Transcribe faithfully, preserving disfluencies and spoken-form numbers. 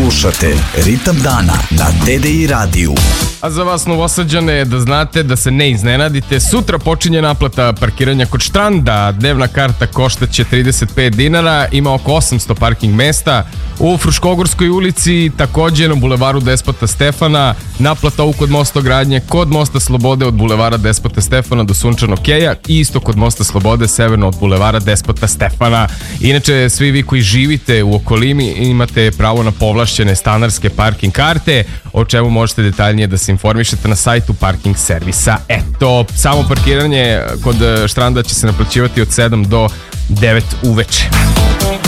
Slušate Ritam dana na T D I radiju. A za vas Novosađane, da znate, da se ne iznenadite, sutra počinje naplata parkiranja kod Štranda. Dnevna karta koštaće trideset pet dinara, ima oko osamsto parking mesta. U Fruškogorskoj ulici, takođe na bulevaru Despota Stefana, naplata u kod Mosta Gradnje, kod Mosta Slobode od bulevara Despota Stefana do Sunčanog keja i isto kod Mosta Slobode severno od bulevara Despota Stefana. Inače, svi vi koji živite u okolini imate pravo na povlašćene stanarske parking karte, o čemu možete detaljnije da se informišete na sajtu parking servisa. Eto, samo parkiranje kod Štranda će se naplaćivati od sedam do devet uveče.